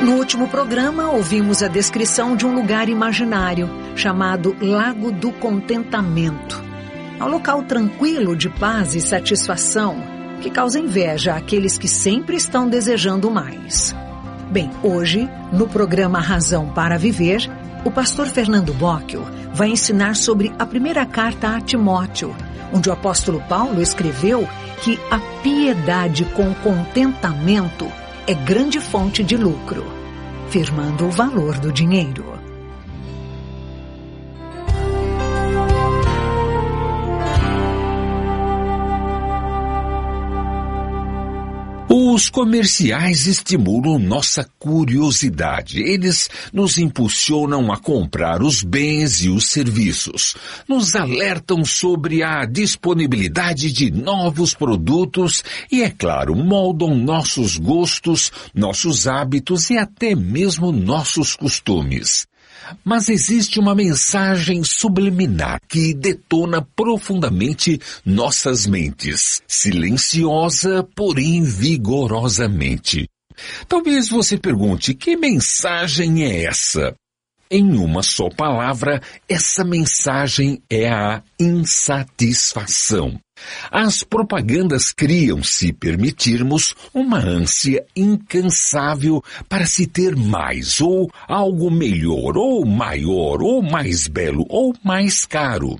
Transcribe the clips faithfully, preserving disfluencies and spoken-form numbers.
No último programa, ouvimos a descrição de um lugar imaginário, chamado Lago do Contentamento. É um local tranquilo de paz e satisfação, que causa inveja àqueles que sempre estão desejando mais. Bem, hoje, no programa Razão para Viver, o pastor Fernando Bocchio vai ensinar sobre a primeira carta a Timóteo, onde o apóstolo Paulo escreveu que a piedade com contentamento é grande fonte de lucro, firmando o valor do dinheiro. Os comerciais estimulam nossa curiosidade. Eles nos impulsionam a comprar os bens e os serviços. Nos alertam sobre a disponibilidade de novos produtos e, é claro, moldam nossos gostos, nossos hábitos e até mesmo nossos costumes. Mas existe uma mensagem subliminar que detona profundamente nossas mentes, silenciosa, porém vigorosamente. Talvez você pergunte, que mensagem é essa? Em uma só palavra, essa mensagem é a insatisfação. As propagandas criam, se permitirmos, uma ânsia incansável para se ter mais, ou algo melhor, ou maior, ou mais belo, ou mais caro.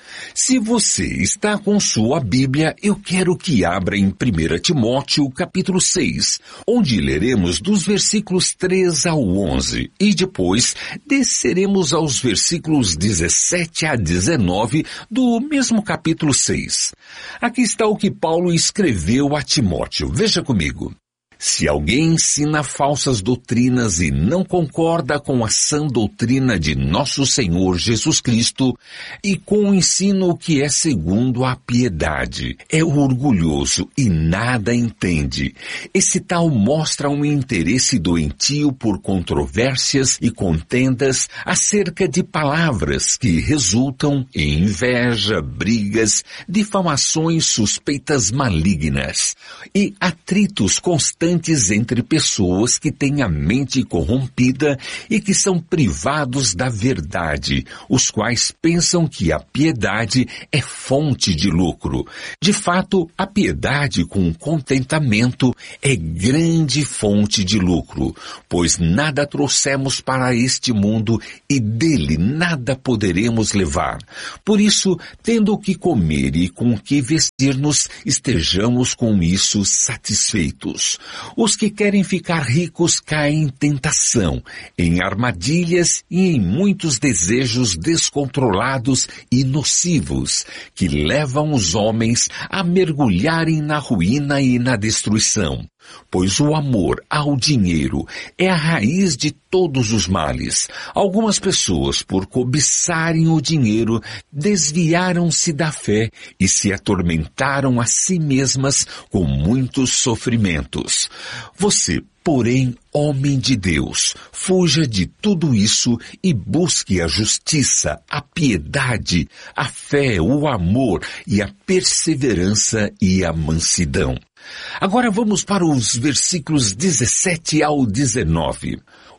Se você está com sua Bíblia, eu quero que abra em primeira Timóteo, capítulo seis, onde leremos dos versículos três ao onze, e depois desceremos aos versículos dezessete a dezenove do mesmo capítulo seis. Aqui está o que Paulo escreveu a Timóteo. Veja comigo. Se alguém ensina falsas doutrinas e não concorda com a sã doutrina de nosso Senhor Jesus Cristo e com o ensino que é segundo a piedade, é orgulhoso e nada entende. Esse tal mostra um interesse doentio por controvérsias e contendas acerca de palavras que resultam em inveja, brigas, difamações, suspeitas malignas e atritos constantes entre pessoas que têm a mente corrompida e que são privados da verdade, os quais pensam que a piedade é fonte de lucro. De fato, a piedade com contentamento é grande fonte de lucro, pois nada trouxemos para este mundo e dele nada poderemos levar. Por isso, tendo o que comer e com o que vestir-nos, estejamos com isso satisfeitos. Os que querem ficar ricos caem em tentação, em armadilhas e em muitos desejos descontrolados e nocivos, que levam os homens a mergulharem na ruína e na destruição. Pois o amor ao dinheiro é a raiz de todos os males. Algumas pessoas, por cobiçarem o dinheiro, desviaram-se da fé e se atormentaram a si mesmas com muitos sofrimentos. Você, porém, homem de Deus, fuja de tudo isso e busque a justiça, a piedade, a fé, o amor e a perseverança e a mansidão. Agora vamos para os versículos dezessete ao dezenove.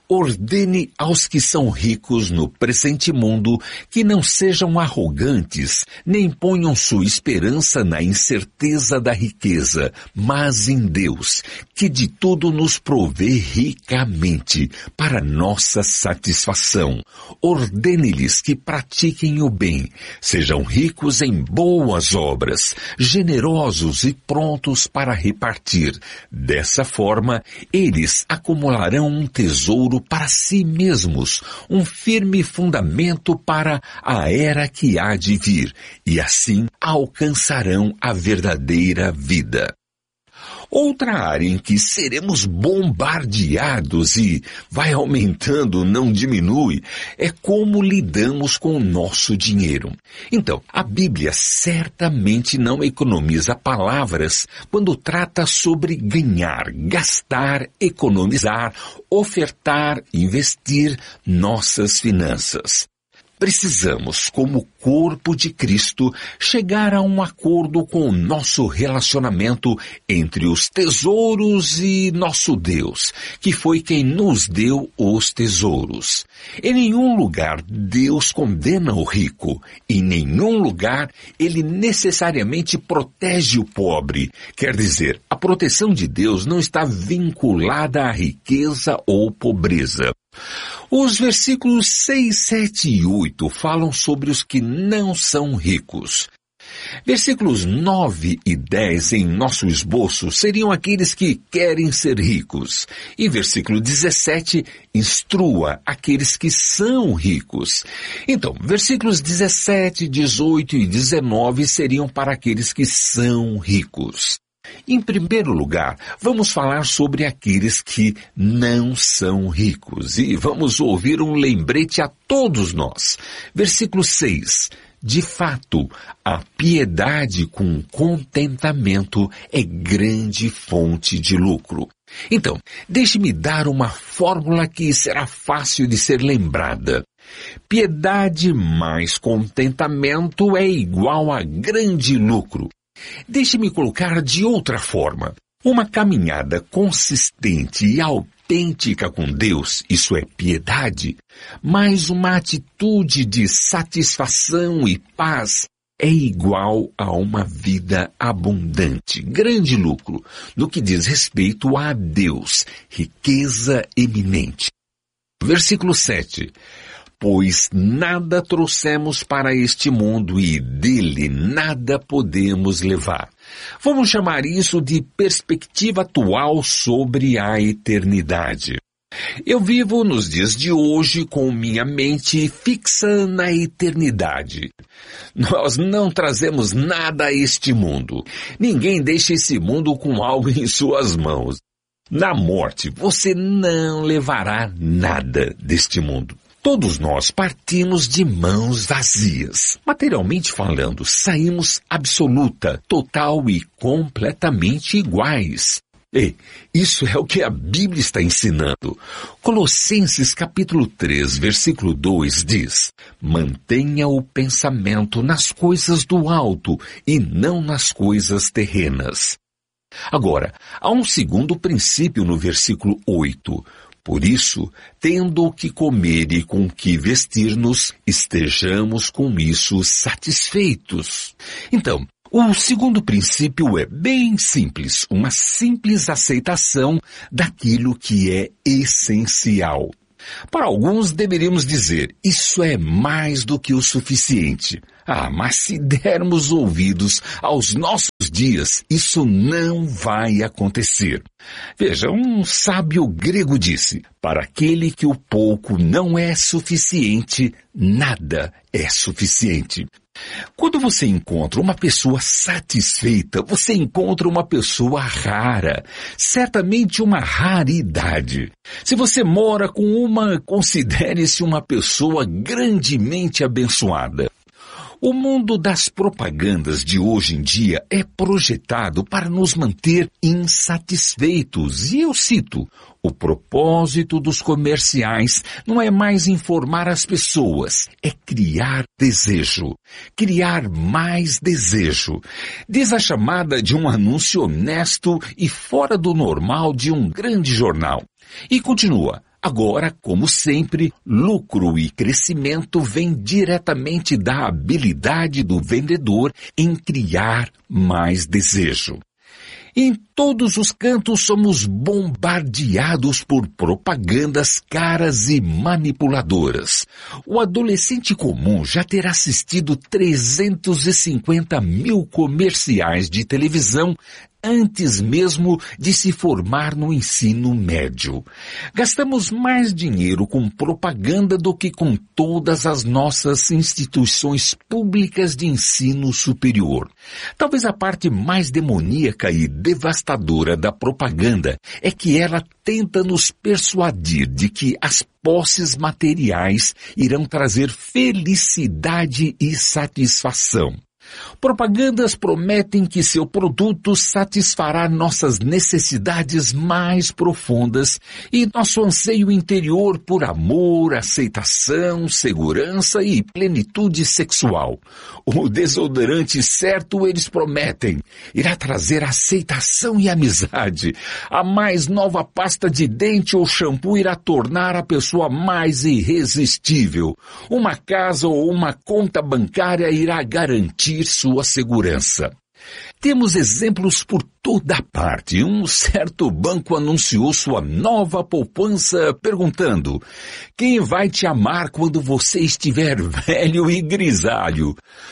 Ordene aos que são ricos no presente mundo que não sejam arrogantes, nem ponham sua esperança na incerteza da riqueza, mas em Deus, que de tudo nos provê ricamente, para nossa satisfação. Ordene-lhes que pratiquem o bem, sejam ricos em boas obras, generosos e prontos para repartir. Dessa forma, eles acumularão um tesouro para si mesmos, um firme fundamento para a era que há de vir, e assim alcançarão a verdadeira vida. Outra área em que seremos bombardeados e vai aumentando, não diminui, é como lidamos com o nosso dinheiro. Então, a Bíblia certamente não economiza palavras quando trata sobre ganhar, gastar, economizar, ofertar, investir nossas finanças. precisamos, como corpo de Cristo, chegar a um acordo com o nosso relacionamento entre os tesouros e nosso Deus, que foi quem nos deu os tesouros. Em nenhum lugar Deus condena o rico. Em nenhum lugar ele necessariamente protege o pobre. Quer dizer, a proteção de Deus não está vinculada à riqueza ou pobreza. Os versículos seis, sete e oito falam sobre os que não são ricos. Versículos nove e dez em nosso esboço seriam aqueles que querem ser ricos. E versículo dezessete instrua aqueles que são ricos. Então, versículos dezessete, dezoito e dezenove seriam para aqueles que são ricos. Em primeiro lugar, vamos falar sobre aqueles que não são ricos. E vamos ouvir um lembrete a todos nós. Versículo seis. De fato, a piedade com contentamento é grande fonte de lucro. Então, deixe-me dar uma fórmula que será fácil de ser lembrada. Piedade mais contentamento é igual a grande lucro. Deixe-me colocar de outra forma. Uma caminhada consistente e autêntica com Deus, isso é piedade, mas uma atitude de satisfação e paz é igual a uma vida abundante, grande lucro, no que diz respeito a Deus, riqueza eminente. Versículo sete. Pois nada trouxemos para este mundo e dele nada podemos levar. Vamos chamar isso de perspectiva atual sobre a eternidade. Eu vivo nos dias de hoje com minha mente fixa na eternidade. Nós não trazemos nada a este mundo. Ninguém deixa esse mundo com algo em suas mãos. Na morte, você não levará nada deste mundo. Todos nós partimos de mãos vazias. Materialmente falando, saímos absoluta, total e completamente iguais. E isso é o que a Bíblia está ensinando. Colossenses capítulo três, versículo dois diz: mantenha o pensamento nas coisas do alto e não nas coisas terrenas. Agora, há um segundo princípio no versículo oito. Por isso, tendo o que comer e com o que vestir-nos, estejamos com isso satisfeitos. Então, o segundo princípio é bem simples, uma simples aceitação daquilo que é essencial. Para alguns deveríamos dizer, isso é mais do que o suficiente. Ah, mas se dermos ouvidos aos nossos dias, isso não vai acontecer. Veja, um sábio grego disse, para aquele que o pouco não é suficiente, nada é suficiente. Quando você encontra uma pessoa satisfeita, você encontra uma pessoa rara, certamente uma raridade. Se você mora com uma, considere-se uma pessoa grandemente abençoada. O mundo das propagandas de hoje em dia é projetado para nos manter insatisfeitos. E eu cito, o propósito dos comerciais não é mais informar as pessoas, é criar desejo, criar mais desejo. Diz a chamada de um anúncio honesto e fora do normal de um grande jornal. E continua. Agora, como sempre, lucro e crescimento vêm diretamente da habilidade do vendedor em criar mais desejo. Em todos os cantos somos bombardeados por propagandas caras e manipuladoras. O adolescente comum já terá assistido trezentos e cinquenta mil comerciais de televisão antes mesmo de se formar no ensino médio. Gastamos mais dinheiro com propaganda do que com todas as nossas instituições públicas de ensino superior. Talvez a parte mais demoníaca e devastadora da propaganda é que ela tenta nos persuadir de que as posses materiais irão trazer felicidade e satisfação. Propagandas prometem que seu produto satisfará nossas necessidades mais profundas e nosso anseio interior por amor, aceitação, segurança e plenitude sexual. O desodorante certo, eles prometem, irá trazer aceitação e amizade. A mais nova pasta de dente ou shampoo irá tornar a pessoa mais irresistível. Uma casa ou uma conta bancária irá garantir sua segurança. Temos exemplos por toda parte. Um certo banco anunciou sua nova poupança perguntando: quem vai te amar quando você estiver velho e grisalho?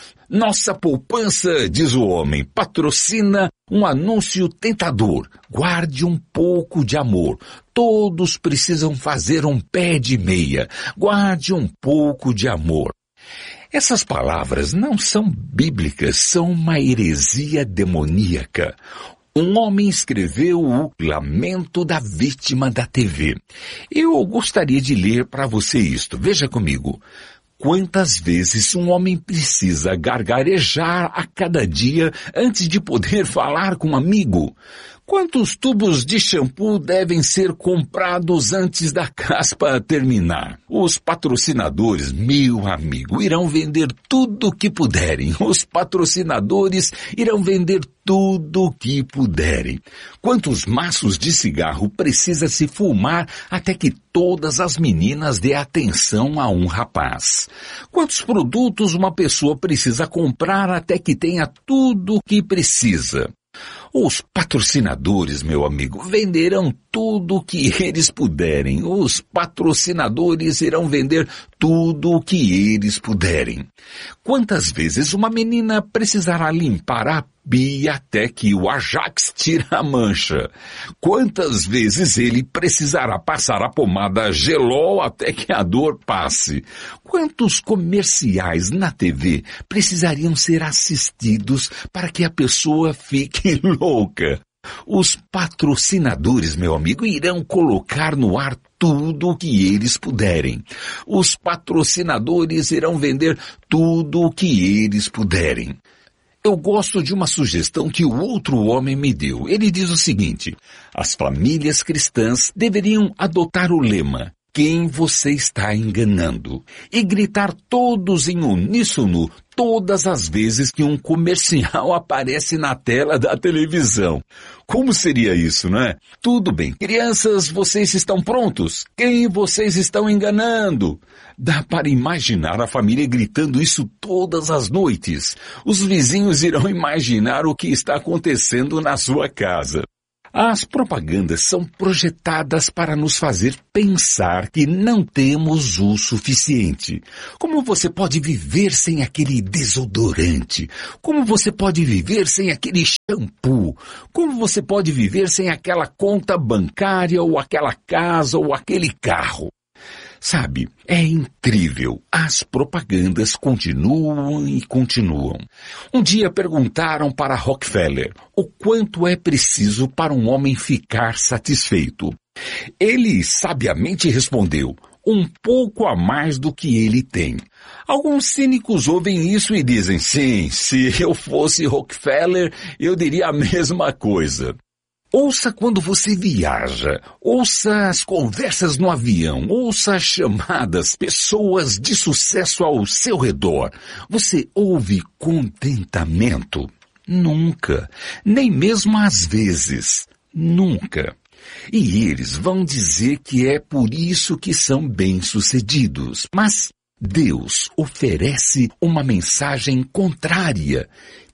Nossa poupança, diz o homem, patrocina um anúncio tentador. Guarde um pouco de amor. Todos precisam fazer um pé de meia. Guarde um pouco de amor. Essas palavras não são bíblicas, são uma heresia demoníaca. Um homem escreveu o Lamento da Vítima da T V. Eu gostaria de ler para você isto. Veja comigo. Quantas vezes um homem precisa gargarejar a cada dia antes de poder falar com um amigo? Quantos tubos de shampoo devem ser comprados antes da caspa terminar? Os patrocinadores, meu amigo, irão vender tudo o que puderem. Os patrocinadores irão vender tudo o que puderem. Quantos maços de cigarro precisa se fumar até que todas as meninas dê atenção a um rapaz? Quantos produtos uma pessoa precisa comprar até que tenha tudo o que precisa? Os patrocinadores, meu amigo, venderão tudo o que eles puderem. Os patrocinadores irão vender tudo o que eles puderem. Quantas vezes uma menina precisará limpar a pia até que o Ajax tire a mancha? Quantas vezes ele precisará passar a pomada Gelol até que a dor passe? Quantos comerciais na T V precisariam ser assistidos para que a pessoa fique louca? Os patrocinadores, meu amigo, irão colocar no ar tudo o que eles puderem. Os patrocinadores irão vender tudo o que eles puderem. Eu gosto de uma sugestão que o outro homem me deu. Ele diz o seguinte: as famílias cristãs deveriam adotar o lema: quem você está enganando? E gritar todos em uníssono todas as vezes que um comercial aparece na tela da televisão. Como seria isso, não é? Tudo bem. Crianças, vocês estão prontos? Quem vocês estão enganando? Dá para imaginar a família gritando isso todas as noites. Os vizinhos irão imaginar o que está acontecendo na sua casa. As propagandas são projetadas para nos fazer pensar que não temos o suficiente. Como você pode viver sem aquele desodorante? Como você pode viver sem aquele shampoo? Como você pode viver sem aquela conta bancária ou aquela casa ou aquele carro? Sabe, é incrível. As propagandas continuam e continuam. Um dia perguntaram para Rockefeller o quanto é preciso para um homem ficar satisfeito. Ele sabiamente respondeu: um pouco a mais do que ele tem. Alguns cínicos ouvem isso e dizem: sim, se eu fosse Rockefeller, eu diria a mesma coisa. Ouça quando você viaja, ouça as conversas no avião, ouça as chamadas, pessoas de sucesso ao seu redor. Você ouve contentamento? Nunca. Nem mesmo às vezes. Nunca. E eles vão dizer que é por isso que são bem-sucedidos. Mas Deus oferece uma mensagem contrária.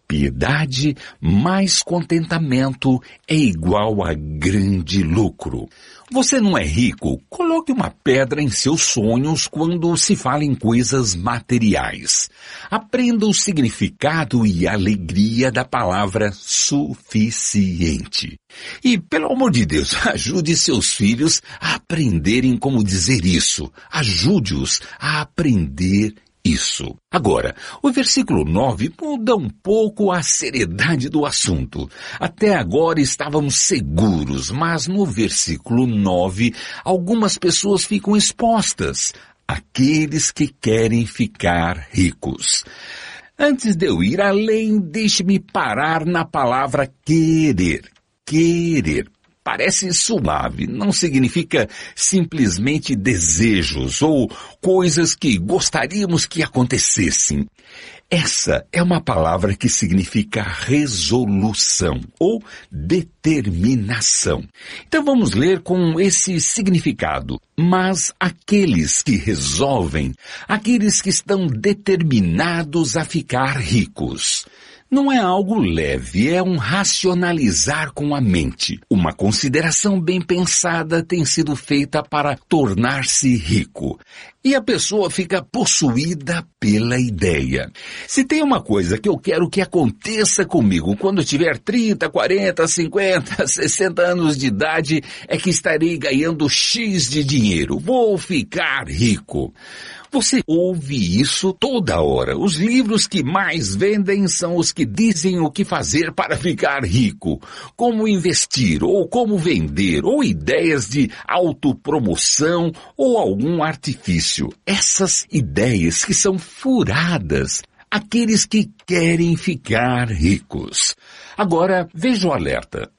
Piedade mais contentamento é igual a grande lucro. Você não é rico? Coloque uma pedra em seus sonhos quando se fala em coisas materiais. Aprenda o significado e a alegria da palavra suficiente. E, pelo amor de Deus, ajude seus filhos a aprenderem como dizer isso. Ajude-os a aprender isso. Agora, o versículo nove muda um pouco a seriedade do assunto. Até agora estávamos seguros, mas no versículo nove, algumas pessoas ficam expostas. Aqueles que querem ficar ricos. Antes de eu ir além, deixe-me parar na palavra querer. Querer. Parece suave, não significa simplesmente desejos ou coisas que gostaríamos que acontecessem. Essa é uma palavra que significa resolução ou determinação. Então vamos ler com esse significado. Mas aqueles que resolvem, aqueles que estão determinados a ficar ricos. Não é algo leve, é um racionalizar com a mente. Uma consideração bem pensada tem sido feita para tornar-se rico. E a pessoa fica possuída pela ideia. Se tem uma coisa que eu quero que aconteça comigo quando eu tiver trinta, quarenta, cinquenta, sessenta anos de idade, é que estarei ganhando X de dinheiro. Vou ficar rico. Você ouve isso toda hora. Os livros que mais vendem são os que dizem o que fazer para ficar rico, como investir, ou como vender, ou ideias de autopromoção, ou algum artifício. Essas ideias que são furadas, aqueles que querem ficar ricos. Agora, veja o alerta.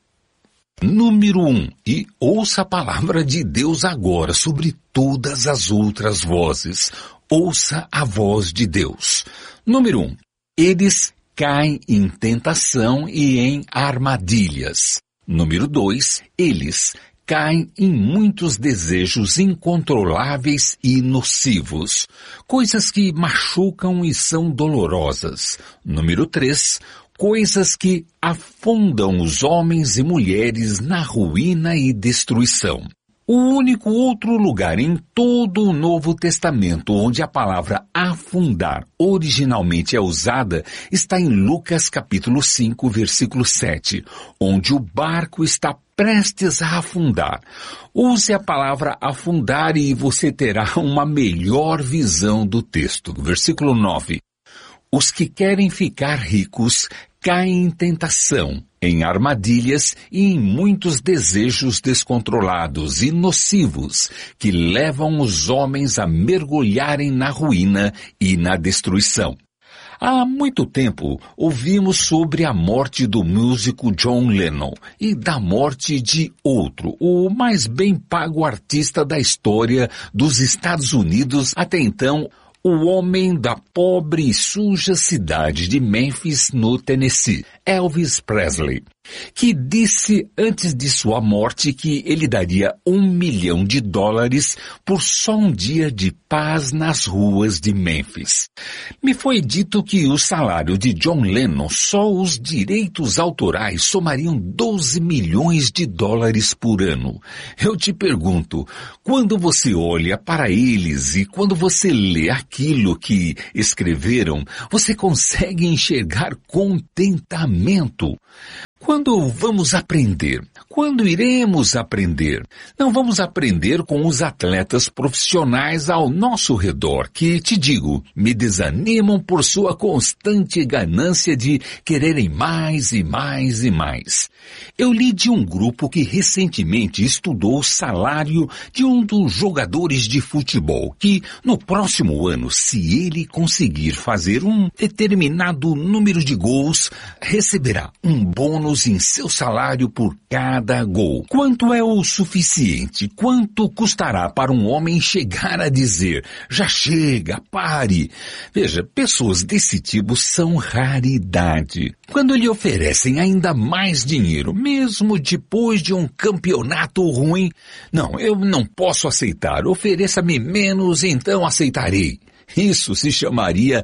Número um, e ouça a palavra de Deus agora sobre todas as outras vozes. Ouça a voz de Deus. Número um, eles caem em tentação e em armadilhas. Número dois, eles caem em muitos desejos incontroláveis e nocivos, coisas que machucam e são dolorosas. Número três, coisas que afundam os homens e mulheres na ruína e destruição. O único outro lugar em todo o Novo Testamento onde a palavra afundar originalmente é usada está em Lucas capítulo cinco, versículo sete, onde o barco está prestes a afundar. Use a palavra afundar e você terá uma melhor visão do texto. Versículo nove. Os que querem ficar ricos caem em tentação, em armadilhas e em muitos desejos descontrolados e nocivos que levam os homens a mergulharem na ruína e na destruição. Há muito tempo ouvimos sobre a morte do músico John Lennon e da morte de outro, o mais bem pago artista da história dos Estados Unidos até então, o homem da pobre e suja cidade de Memphis, no Tennessee, Elvis Presley, que disse antes de sua morte que ele daria um milhão de dólares por só um dia de paz nas ruas de Memphis. Me foi dito que o salário de John Lennon, só os direitos autorais, somariam doze milhões de dólares por ano. Eu te pergunto, quando você olha para eles e quando você lê aquilo que escreveram, você consegue enxergar contentamento? Quando vamos aprender? Quando iremos aprender? Não vamos aprender com os atletas profissionais ao nosso redor, que, te digo, me desanimam por sua constante ganância de quererem mais e mais e mais. Eu li de um grupo que recentemente estudou o salário de um dos jogadores de futebol, que no próximo ano, se ele conseguir fazer um determinado número de gols, receberá um bônus em seu salário por cada gol. Quanto é o suficiente? Quanto custará para um homem chegar a dizer, já chega, pare? Veja, pessoas desse tipo são raridade. Quando lhe oferecem ainda mais dinheiro, mesmo depois de um campeonato ruim, não, eu não posso aceitar, ofereça-me menos, então aceitarei. Isso se chamaria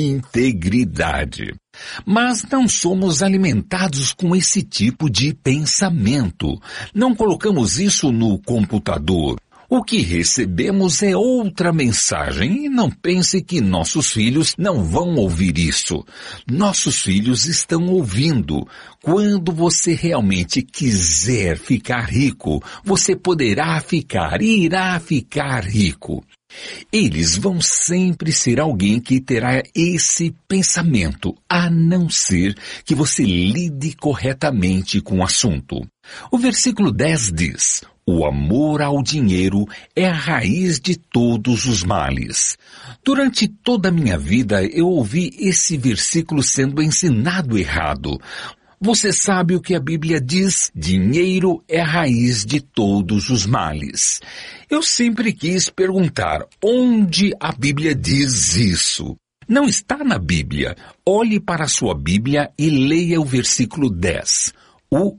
integridade. Mas não somos alimentados com esse tipo de pensamento. Não colocamos isso no computador. O que recebemos é outra mensagem e não pense que nossos filhos não vão ouvir isso. Nossos filhos estão ouvindo. Quando você realmente quiser ficar rico, você poderá ficar e irá ficar rico. Eles vão sempre ser alguém que terá esse pensamento, a não ser que você lide corretamente com o assunto. O versículo dez diz, O amor ao dinheiro é a raiz de todos os males. Durante toda a minha vida eu ouvi esse versículo sendo ensinado errado. Você sabe o que a Bíblia diz? Dinheiro é a raiz de todos os males. Eu sempre quis perguntar onde a Bíblia diz isso. Não está na Bíblia. Olhe para a sua Bíblia e leia o versículo dez. O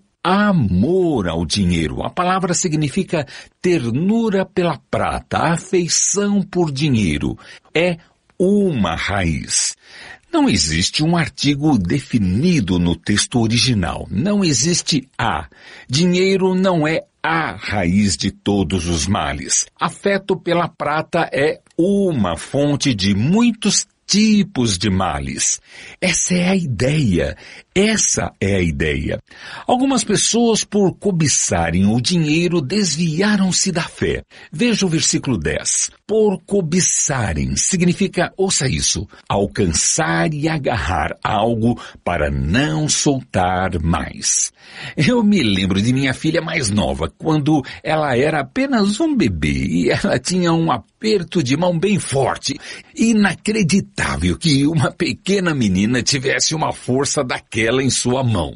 amor ao dinheiro. A palavra significa ternura pela prata, afeição por dinheiro. É uma raiz. Não existe um artigo definido no texto original. Não existe a. Dinheiro não é a raiz de todos os males. Afeto pela prata é uma fonte de muitos tipos de males. Essa é a ideia. Essa é a ideia. Algumas pessoas, por cobiçarem o dinheiro, desviaram-se da fé. Veja o versículo dez. Por cobiçarem significa, ouça isso, alcançar e agarrar algo para não soltar mais. Eu me lembro de minha filha mais nova, quando ela era apenas um bebê e ela tinha um aperto de mão bem forte. Inacreditável que uma pequena menina tivesse uma força daquela em sua mão.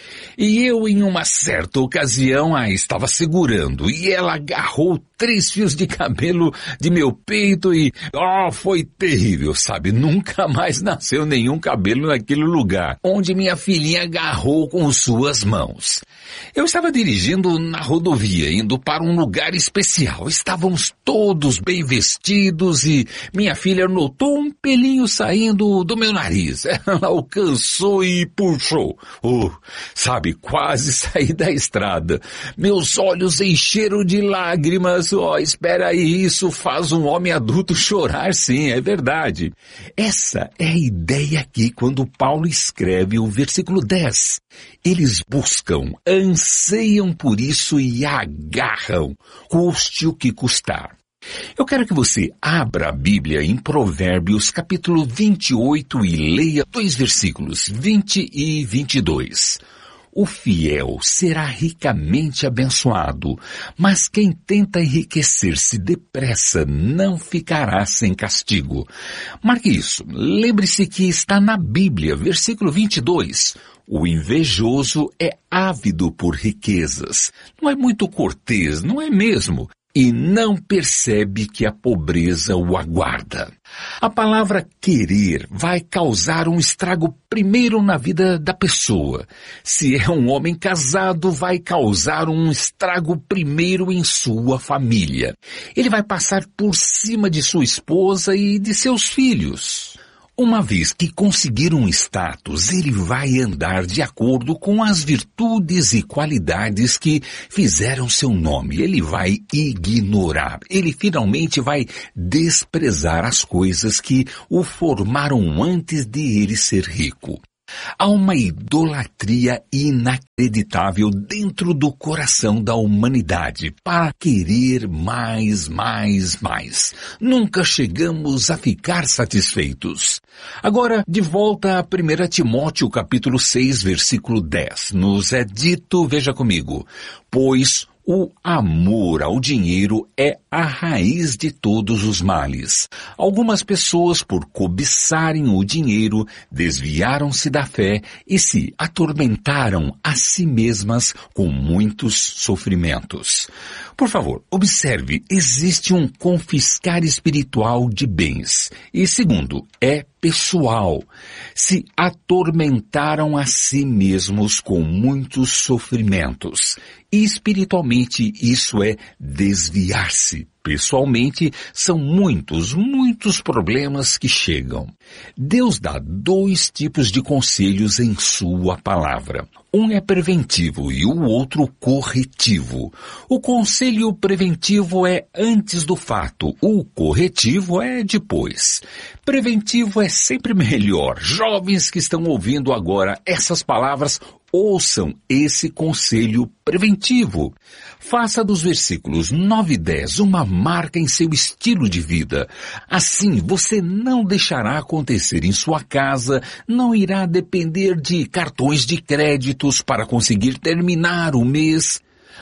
E eu, em uma certa ocasião, a estava segurando e ela agarrou três fios de cabelo de meu peito e, oh, foi terrível, sabe? Nunca mais nasceu nenhum cabelo naquele lugar onde minha filhinha agarrou com suas mãos. Eu estava dirigindo na rodovia, indo para um lugar especial. Estávamos todos bem vestidos e minha filha notou um pelinho saindo do meu nariz. Ela alcançou e puxou. Oh, sabe? Quase saí da estrada. Meus olhos encheram de lágrimas. Oh, espera aí, isso faz um homem adulto chorar, sim, é verdade. Essa é a ideia aqui quando Paulo escreve o versículo dez. Eles buscam, anseiam por isso e agarram, custe o que custar. Eu quero que você abra a Bíblia em Provérbios capítulo vinte e oito e leia dois versículos, vinte e vinte e dois. O fiel será ricamente abençoado, mas quem tenta enriquecer-se depressa não ficará sem castigo. Marque isso. Lembre-se que está na Bíblia, versículo vinte e dois. O invejoso é ávido por riquezas. Não é muito cortês, não é mesmo? E não percebe que a pobreza o aguarda. A palavra querer vai causar um estrago primeiro na vida da pessoa. Se é um homem casado, vai causar um estrago primeiro em sua família. Ele vai passar por cima de sua esposa e de seus filhos. Uma vez que conseguir um status, ele vai andar de acordo com as virtudes e qualidades que fizeram seu nome. Ele vai ignorar. Ele finalmente vai desprezar as coisas que o formaram antes de ele ser rico. Há uma idolatria inacreditável dentro do coração da humanidade para querer mais, mais, mais. Nunca chegamos a ficar satisfeitos. Agora, de volta a primeiro Timóteo capítulo seis, versículo dez. Nos é dito, veja comigo, pois o amor ao dinheiro é a raiz de todos os males. Algumas pessoas, por cobiçarem o dinheiro, desviaram-se da fé e se atormentaram a si mesmas com muitos sofrimentos. Por favor, observe, existe um confiscar espiritual de bens. E segundo, é pessoal. Se atormentaram a si mesmos com muitos sofrimentos. E espiritualmente isso é desviar-se. Pessoalmente, são muitos, muitos problemas que chegam. Deus dá dois tipos de conselhos em sua palavra. Um é preventivo e o outro corretivo. O conselho preventivo é antes do fato, o corretivo é depois. Preventivo é sempre melhor. Jovens que estão ouvindo agora essas palavras, ouçam esse conselho preventivo. Faça dos versículos nove e dez uma marca em seu estilo de vida. Assim, você não deixará acontecer em sua casa, não irá depender de cartões de créditos para conseguir terminar o mês.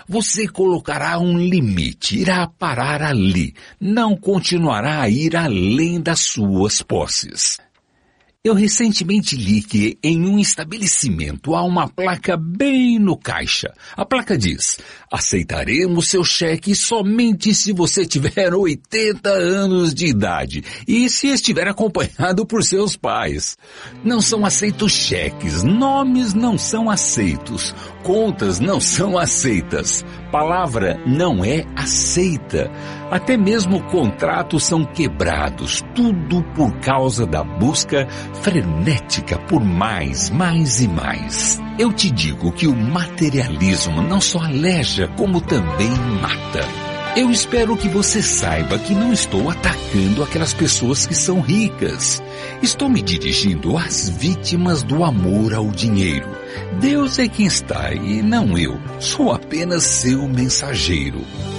você colocará um limite, irá parar ali, não continuará a ir além das suas posses. Eu recentemente li que em um estabelecimento há uma placa bem no caixa. A placa diz: aceitaremos seu cheque somente se você tiver oitenta anos de idade e se estiver acompanhado por seus pais. Não são aceitos cheques, nomes não são aceitos, contas não são aceitas, palavra não é aceita. Até mesmo contratos são quebrados, tudo por causa da busca frenética por mais, mais e mais. Eu te digo que o materialismo não só aleja, como também mata. Eu espero que você saiba que não estou atacando aquelas pessoas que são ricas. Estou me dirigindo às vítimas do amor ao dinheiro. Deus é quem está e não eu. Sou apenas seu mensageiro.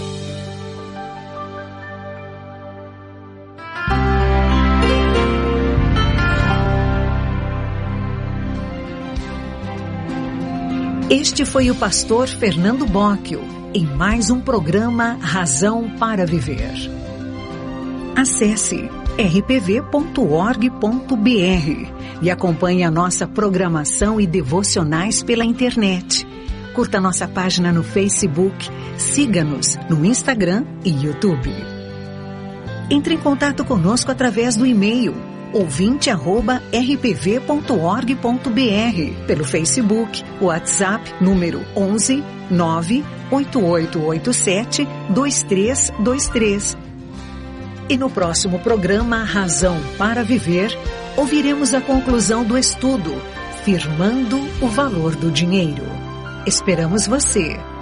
Este foi o pastor Fernando Bocchio, em mais um programa Razão para Viver. Acesse r p v ponto org ponto b r e acompanhe a nossa programação e devocionais pela internet. Curta nossa página no Facebook, siga-nos no Instagram e YouTube. Entre em contato conosco através do e-mail ouvinte arroba r p v ponto org ponto b r, pelo Facebook, WhatsApp número onze nove oito oito oito sete dois três dois três. E no próximo programa Razão para Viver, ouviremos a conclusão do estudo Firmando o Valor do Dinheiro. Esperamos você!